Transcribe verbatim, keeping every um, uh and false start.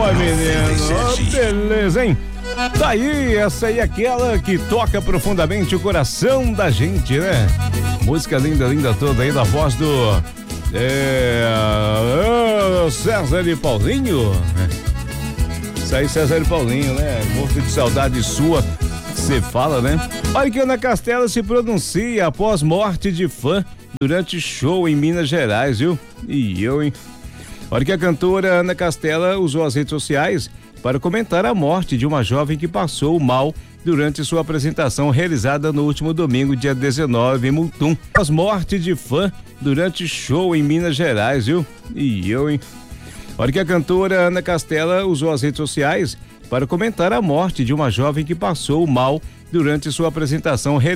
Boa, menino. Beleza, hein? Tá aí, essa aí é aquela que toca profundamente o coração da gente, né? Música linda, linda toda aí da voz do é, uh, César e Paulinho. Isso aí, César e Paulinho, né? Morto de saudade sua, você fala, né? Olha que Ana Castela se pronuncia após morte de fã durante show em Minas Gerais, viu? E eu, hein? Olha que a cantora Ana Castela usou as redes sociais para comentar a morte de uma jovem que passou mal durante sua apresentação realizada no último domingo, dia dezenove, em Mutum. Após morte de fã durante show em Minas Gerais, viu? E eu, hein? Olha que a cantora Ana Castela usou as redes sociais para comentar a morte de uma jovem que passou mal durante sua apresentação realizada